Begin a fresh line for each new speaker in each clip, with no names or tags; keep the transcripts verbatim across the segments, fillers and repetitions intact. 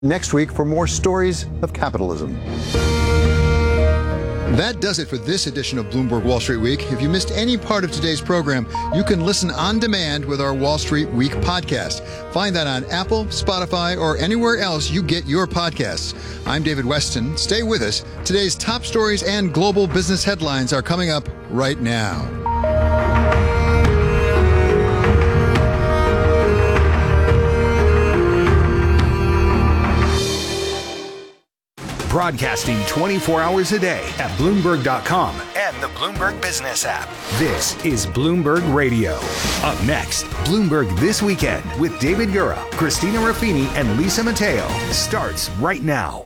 next week for more stories of capitalism. That does it for this edition of Bloomberg Wall Street Week. If you missed any part of today's program, you can listen on demand with our Wall Street Week podcast. Find that on Apple, Spotify, or anywhere else you get your podcasts. I'm David Weston. Stay with us. Today's top stories and global business headlines are coming up right now.
Broadcasting twenty-four hours a day at Bloomberg dot com and the Bloomberg Business app. This is Bloomberg Radio. Up next, Bloomberg This Weekend with David Gura, Christina Ruffini, and Lisa Mateo starts right now.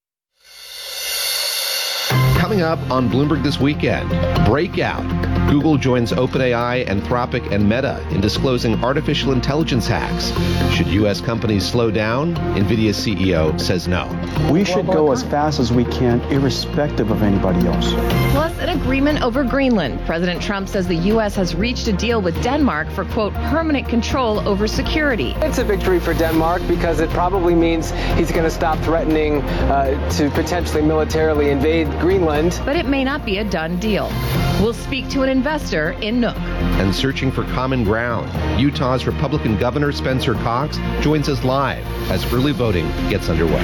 Coming up on Bloomberg This Weekend, Breakout. Google joins OpenAI, Anthropic, and Meta in disclosing artificial intelligence hacks. Should U S companies slow down? NVIDIA's C E O says no.
We should go as fast as we can, irrespective of anybody else.
Plus, an agreement over Greenland. President Trump says the U S has reached a deal with Denmark for, quote, permanent control over security.
It's a victory for Denmark because it probably means he's going to stop threatening uh, to potentially militarily invade Greenland.
But it may not be a done deal. We'll speak to an investor in Nook.
And searching for common ground, Utah's Republican Governor Spencer Cox joins us live as early voting gets underway.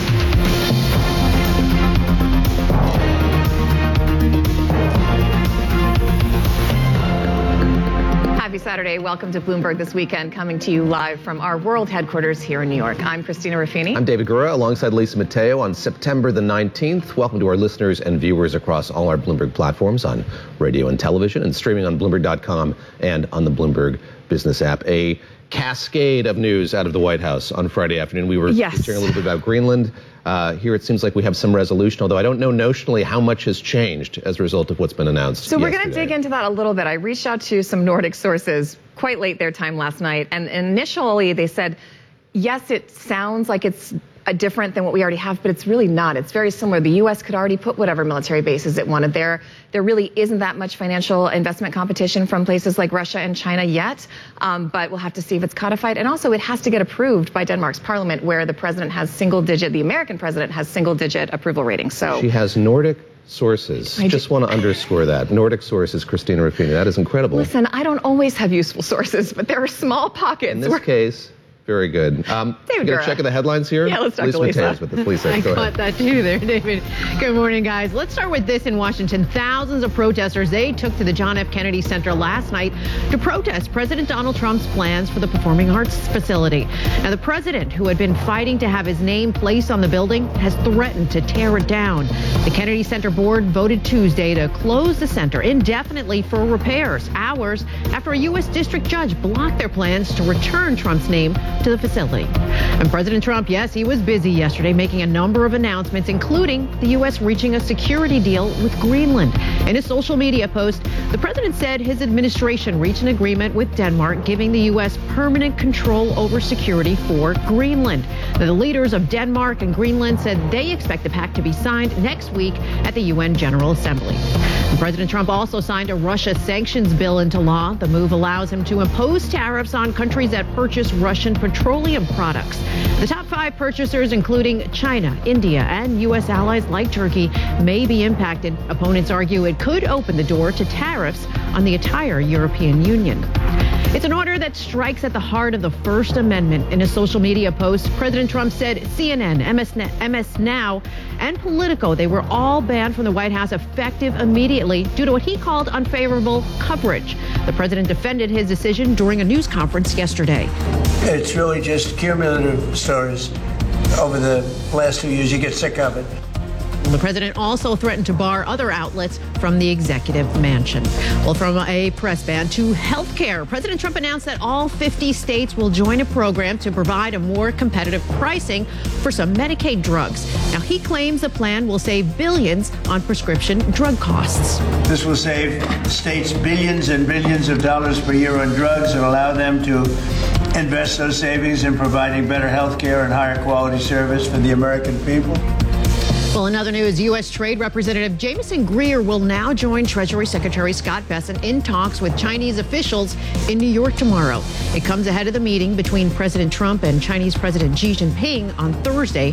Happy Saturday. Welcome to Bloomberg This Weekend, coming to you live from our world headquarters here in New York. I'm Christina Ruffini.
I'm David Gura, alongside Lisa Mateo on September the nineteenth. Welcome to our listeners and viewers across all our Bloomberg platforms on radio and television and streaming on Bloomberg dot com and on the Bloomberg Business app. A cascade of news out of the White House on Friday afternoon. We were
yes.
sharing a little bit about Greenland. Uh, here it seems like we have some resolution, although I don't know notionally how much has changed as a result of what's been announced.
So
yesterday.
We're going to dig into that a little bit. I reached out to some Nordic sources quite late their time last night, and initially they said, yes, it sounds like it's a different than what we already have, but it's really not. It's very similar. The U S could already put whatever military bases it wanted there. There really isn't that much financial investment competition from places like Russia and China yet, um, but we'll have to see if it's codified. And also, it has to get approved by Denmark's parliament, where the president has single-digit, the American president has single-digit approval rating. So
she has Nordic sources. I just want to underscore that. Nordic sources, Christina Ruffini. That is incredible.
Listen, I don't always have useful sources, but there are small pockets.
In this
where
case, very good. Um,
David
Gonna check the headlines here.
Yeah, let's talk
Lisa
to Lisa.
Mateos with the police.
I
Go
caught
ahead.
that too there, David. Good morning, guys. Let's start with this in Washington. Thousands of protesters, they took to the John F. Kennedy Center last night to protest President Donald Trump's plans for the Performing Arts facility. Now, the president, who had been fighting to have his name placed on the building, has threatened to tear it down. The Kennedy Center board voted Tuesday to close the center indefinitely for repairs, hours after a U S district judge blocked their plans to return Trump's name to the facility. And President Trump, yes, he was busy yesterday making a number of announcements, including the U S reaching a security deal with Greenland. In a social media post, the president said his administration reached an agreement with Denmark, giving the U S permanent control over security for Greenland. Now, the leaders of Denmark and Greenland said they expect the pact to be signed next week at the U N General Assembly. And President Trump also signed a Russia sanctions bill into law. The move allows him to impose tariffs on countries that purchase Russian petroleum products. The top five purchasers, including China, India, and U S allies like Turkey, may be impacted. Opponents argue it could open the door to tariffs on the entire European Union. It's an order that strikes at the heart of the First Amendment. In a social media post, President Trump said C N N, M S Now, and Politico, they were all banned from the White House effective immediately due to what he called unfavorable coverage. The president defended his decision during a news conference yesterday.
It's really just cumulative stories. Over the last two years, you get sick of it.
The president also threatened to bar other outlets from the executive mansion. Well, from a press ban to health care, President Trump announced that all fifty states will join a program to provide a more competitive pricing for some Medicaid drugs. Now, he claims the plan will save billions on prescription drug costs.
This will save states billions and billions of dollars per year on drugs and allow them to invest those savings in providing better health care and higher quality service for the American people.
Well, in other news, U S. Trade Representative Jameson Greer will now join Treasury Secretary Scott Bessent in talks with Chinese officials in New York tomorrow. It comes ahead of the meeting between President Trump and Chinese President Xi Jinping on Thursday.